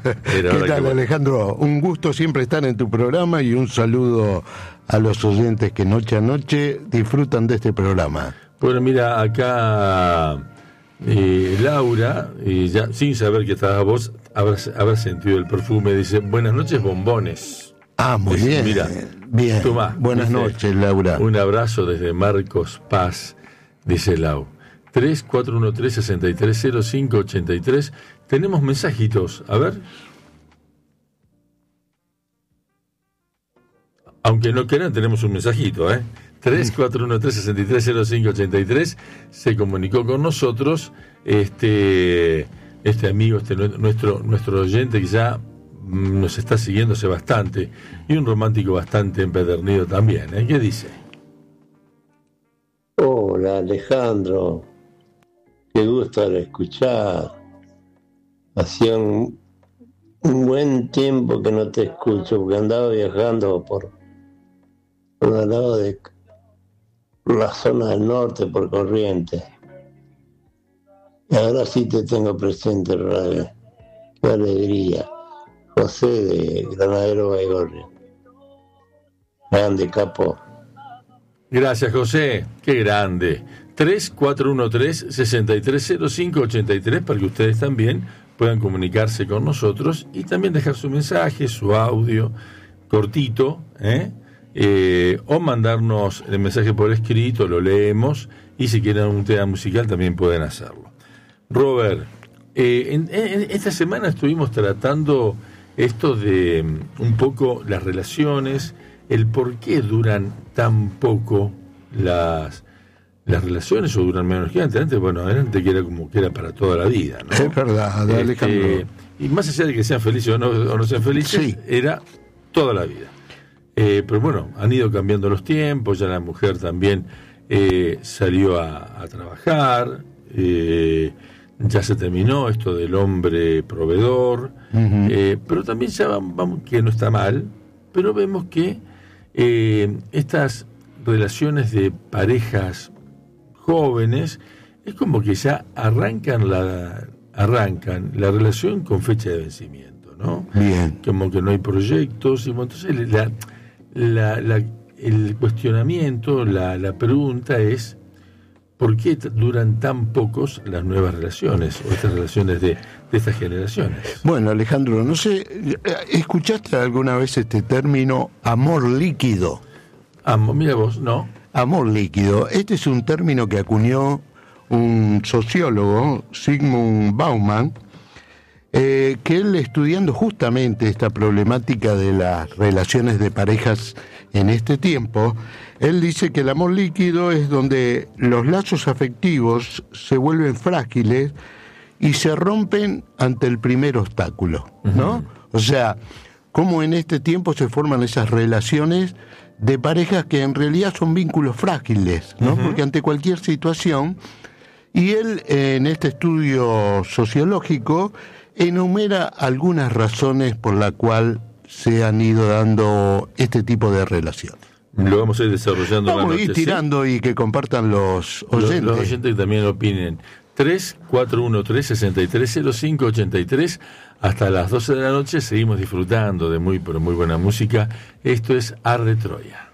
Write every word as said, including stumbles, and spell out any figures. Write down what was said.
Era ¿Qué hora tal, que... Alejandro? Un gusto siempre estar en tu programa y un saludo a los oyentes que noche a noche disfrutan de este programa. Bueno, mira, acá eh, Laura, eh, ya sin saber que estabas vos, haber, haber sentido el perfume, dice, buenas noches, bombones. Ah, muy Dice, bien. Mira, bien. Tomá, Buenas dice, noches, Laura. Un abrazo desde Marcos Paz, dice Lau. tres cuatro uno tres, seis tres cero cinco ocho tres. Tenemos mensajitos, a ver. Aunque no quieran, tenemos un mensajito, ¿eh? tres cuatro uno tres, seis tres cero cinco ocho tres. Se comunicó con nosotros este, este amigo, este nuestro, nuestro oyente que ya nos está siguiendo hace bastante, y un romántico bastante empedernido también, ¿eh? ¿Qué dice? Hola, Alejandro. Qué gusto al escuchar. Hacía un, un buen tiempo que no te escucho, porque andaba viajando por, por el lado de la zona del norte, por Corrientes. Y ahora sí te tengo presente, Radio. Qué alegría. José de Granadero Baigorria. Grande, capo. Gracias, José. Qué grande. tres cuatro uno tres, seis tres cero cinco ocho tres para que ustedes también puedan comunicarse con nosotros y también dejar su mensaje, su audio cortito, ¿eh? Eh, o mandarnos el mensaje por escrito, lo leemos, y si quieren un tema musical también pueden hacerlo. Robert, eh, en, en esta semana estuvimos tratando esto de un poco las relaciones, el por qué duran tan poco las las relaciones, o duran menos que antes. Antes, bueno, antes que era como que era para toda la vida, ¿no? Es verdad, este, Alejandro. Y más allá de que sean felices o no, o no sean felices, sí, era toda la vida. Eh, pero bueno, han ido cambiando los tiempos, ya la mujer también eh, salió a, a trabajar, eh, ya se terminó esto del hombre proveedor, uh-huh. eh, pero también ya vamos, vamos, que no está mal, pero vemos que eh, estas relaciones de parejas jóvenes es como que ya arrancan la arrancan la relación con fecha de vencimiento, ¿no? Bien. Como que no hay proyectos, y entonces la, la, la, el cuestionamiento, la, la pregunta es ¿por qué duran tan pocos las nuevas relaciones o estas relaciones de, de estas generaciones? Bueno, Alejandro, no sé, ¿escuchaste alguna vez este término amor líquido? Amor, mira vos, ¿no? Amor líquido. Este es un término que acuñó un sociólogo, Zygmunt Bauman, eh, que él, estudiando justamente esta problemática de las relaciones de parejas en este tiempo, él dice que el amor líquido es donde los lazos afectivos se vuelven frágiles y se rompen ante el primer obstáculo, ¿no? Uh-huh. O sea, cómo en este tiempo se forman esas relaciones de parejas que en realidad son vínculos frágiles, ¿no? Uh-huh. Porque ante cualquier situación, y él en este estudio sociológico enumera algunas razones por la cual se han ido dando este tipo de relaciones. Lo vamos a ir desarrollando. Vamos a ir tirando, ¿sí? Y que compartan los oyentes. Los, los oyentes que también opinen. tres cuatro uno tres, seis tres cero cinco ocho tres. Hasta las doce de la noche seguimos disfrutando de muy, pero muy buena música. Esto es Arde Troya.